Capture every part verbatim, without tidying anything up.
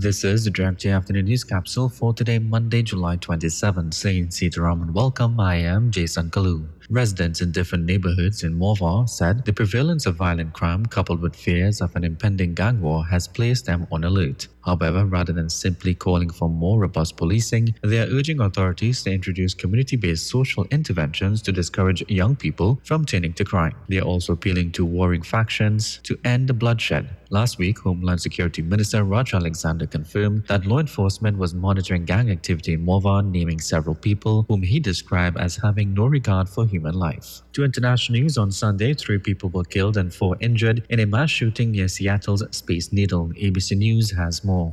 This is the Direct J Afternoon News Capsule for today, Monday, July twenty-seventh. Saying Sitaram and welcome, I am Jason Kalu. Residents in different neighborhoods in Morvar said the prevalence of violent crime coupled with fears of an impending gang war has placed them on alert. However, rather than simply calling for more robust policing, they are urging authorities to introduce community-based social interventions to discourage young people from turning to crime. They are also appealing to warring factions to end the bloodshed. Last week, Homeland Security Minister Raj Alexander confirmed that law enforcement was monitoring gang activity in Morvar, naming several people whom he described as having no regard for human life. To international news, on Sunday, three people were killed and four injured in a mass shooting near Seattle's Space Needle. A B C News has more.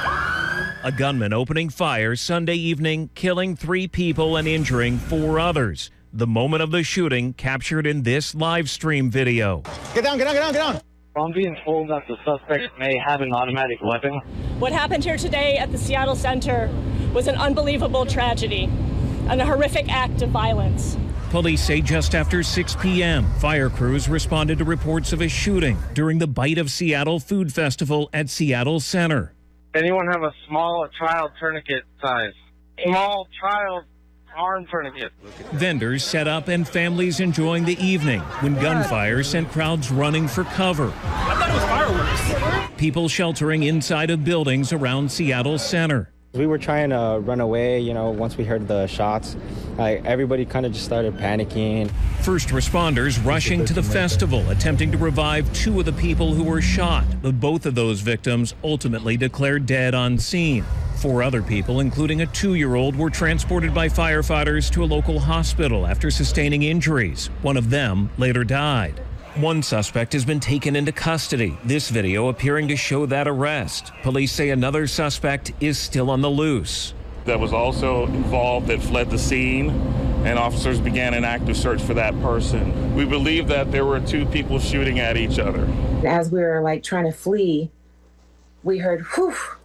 A gunman opening fire Sunday evening, killing three people and injuring four others. The moment of the shooting captured in this live stream video. Get down, get down, get down, get down. I'm being told that the suspect may have an automatic weapon. What happened here today at the Seattle Center was an unbelievable tragedy and a horrific act of violence. Police say just after six p m, fire crews responded to reports of a shooting during the Bite of Seattle Food Festival at Seattle Center. Anyone have a small child tourniquet size? Small child arm tourniquet. Vendors set up and families enjoying the evening when gunfire sent crowds running for cover. I thought it was fireworks. People sheltering inside of buildings around Seattle Center. We were trying to run away, you know, once we heard the shots. Like, everybody kind of just started panicking. First responders rushing to the festival, attempting to revive two of the people who were shot, but both of those victims ultimately declared dead on scene. Four other people, including a two-year-old, were transported by firefighters to a local hospital after sustaining injuries. One of them later died. One suspect has been taken into custody, this video appearing to show that arrest. Police say another suspect is still on the loose. That was also involved that fled the scene, and officers began an active search for that person. We believe that there were two people shooting at each other. As we were like trying to flee, we heard whew,